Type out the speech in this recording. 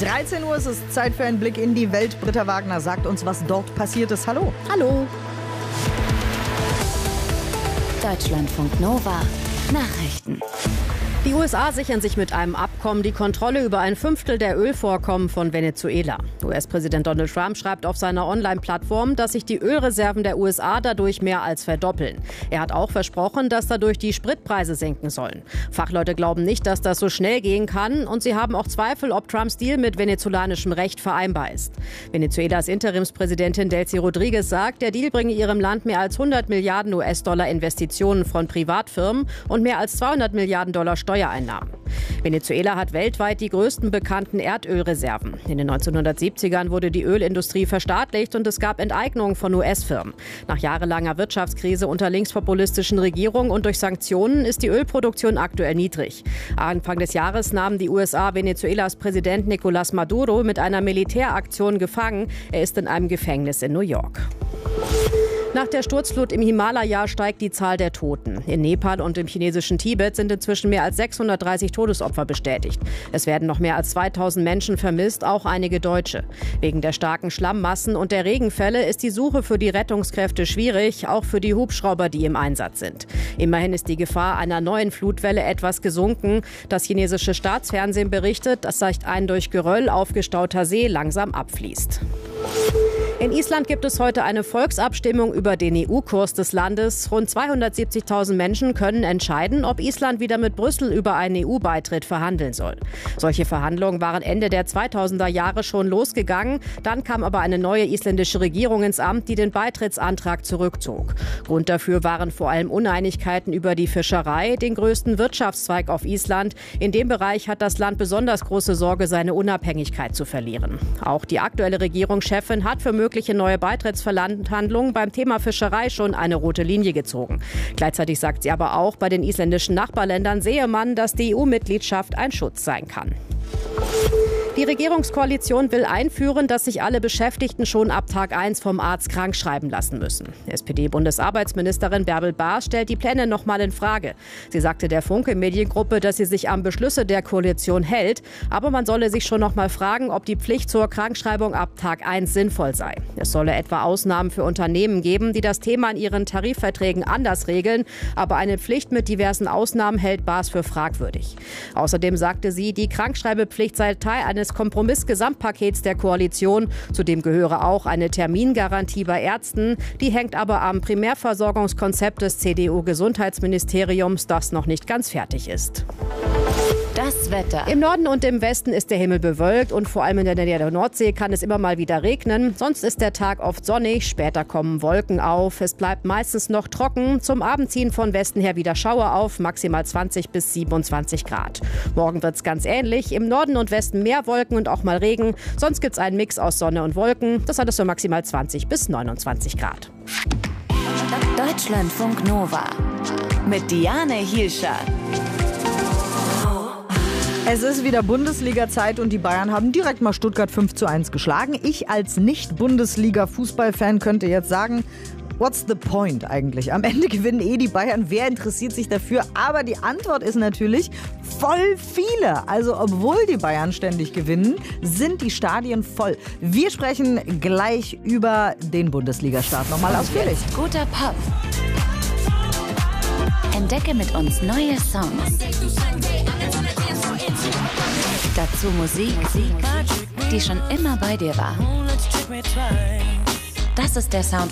13 Uhr ist es Zeit für einen Blick in die Welt. Britta Wagner sagt uns, was dort passiert ist. Hallo. Hallo. Deutschlandfunk Nova. Nachrichten. Die USA sichern sich mit einem Abkommen die Kontrolle über ein Fünftel der Ölvorkommen von Venezuela. US-Präsident Donald Trump schreibt auf seiner Online-Plattform, dass sich die Ölreserven der USA dadurch mehr als verdoppeln. Er hat auch versprochen, dass dadurch die Spritpreise sinken sollen. Fachleute glauben nicht, dass das so schnell gehen kann, und sie haben auch Zweifel, ob Trumps Deal mit venezolanischem Recht vereinbar ist. Venezuelas Interimspräsidentin Delcy Rodriguez sagt, der Deal bringe ihrem Land mehr als 100 Milliarden US-Dollar Investitionen von Privatfirmen und mehr als 200 Milliarden Dollar Steuereinnahmen. Venezuela hat weltweit die größten bekannten Erdölreserven. In den 1970ern wurde die Ölindustrie verstaatlicht und es gab Enteignungen von US-Firmen. Nach jahrelanger Wirtschaftskrise unter linkspopulistischen Regierungen und durch Sanktionen ist die Ölproduktion aktuell niedrig. Anfang des Jahres nahmen die USA Venezuelas Präsident Nicolás Maduro mit einer Militäraktion gefangen. Er ist in einem Gefängnis in New York. Nach der Sturzflut im Himalaya steigt die Zahl der Toten. In Nepal und im chinesischen Tibet sind inzwischen mehr als 630 Todesopfer bestätigt. Es werden noch mehr als 2000 Menschen vermisst, auch einige Deutsche. Wegen der starken Schlammmassen und der Regenfälle ist die Suche für die Rettungskräfte schwierig, auch für die Hubschrauber, die im Einsatz sind. Immerhin ist die Gefahr einer neuen Flutwelle etwas gesunken. Das chinesische Staatsfernsehen berichtet, dass ein durch Geröll aufgestauter See langsam abfließt. In Island gibt es heute eine Volksabstimmung über den EU-Kurs des Landes. Rund 270.000 Menschen können entscheiden, ob Island wieder mit Brüssel über einen EU-Beitritt verhandeln soll. Solche Verhandlungen waren Ende der 2000er Jahre schon losgegangen. Dann kam aber eine neue isländische Regierung ins Amt, die den Beitrittsantrag zurückzog. Grund dafür waren vor allem Uneinigkeiten über die Fischerei, den größten Wirtschaftszweig auf Island. In dem Bereich hat das Land besonders große Sorge, seine Unabhängigkeit zu verlieren. Auch die aktuelle Regierungschefin hat für mögliche neue Beitrittsverhandlungen beim Thema Fischerei schon eine rote Linie gezogen. Gleichzeitig sagt sie aber auch, bei den isländischen Nachbarländern sehe man, dass die EU-Mitgliedschaft ein Schutz sein kann. Die Regierungskoalition will einführen, dass sich alle Beschäftigten schon ab Tag 1 vom Arzt krankschreiben lassen müssen. SPD-Bundesarbeitsministerin Bärbel Baas stellt die Pläne noch mal in Frage. Sie sagte der Funke-Mediengruppe, dass sie sich an Beschlüsse der Koalition hält. Aber man solle sich schon noch mal fragen, ob die Pflicht zur Krankschreibung ab Tag 1 sinnvoll sei. Es solle etwa Ausnahmen für Unternehmen geben, die das Thema in ihren Tarifverträgen anders regeln. Aber eine Pflicht mit diversen Ausnahmen hält Baas für fragwürdig. Außerdem sagte sie, die Krankschreibepflicht sei Teil eines Kompromiss-Gesamtpakets der Koalition. Zudem gehöre auch eine Termingarantie bei Ärzten. Die hängt aber am Primärversorgungskonzept des CDU-Gesundheitsministeriums, das noch nicht ganz fertig ist. Das Wetter. Im Norden und im Westen ist der Himmel bewölkt und vor allem in der Nähe der Nordsee kann es immer mal wieder regnen. Sonst ist der Tag oft sonnig, später kommen Wolken auf. Es bleibt meistens noch trocken. Zum Abend ziehen von Westen her wieder Schauer auf, maximal 20 bis 27 Grad. Morgen wird es ganz ähnlich. Im Norden und Westen mehr Wolken und auch mal Regen. Sonst gibt es einen Mix aus Sonne und Wolken. Das hat es so maximal 20 bis 29 Grad. Deutschlandfunk Nova mit Diane Hielscher. Es ist wieder Bundesliga-Zeit und die Bayern haben direkt mal Stuttgart 5:1 geschlagen. Ich als Nicht-Bundesliga-Fußballfan könnte jetzt sagen, what's the point eigentlich? Am Ende gewinnen die Bayern. Wer interessiert sich dafür? Aber die Antwort ist natürlich voll viele. Also obwohl die Bayern ständig gewinnen, sind die Stadien voll. Wir sprechen gleich über den Bundesliga-Start nochmal ausführlich. Guter Pop. Entdecke mit uns neue Songs. Dazu Musik, die schon immer bei dir war. Das ist der Sound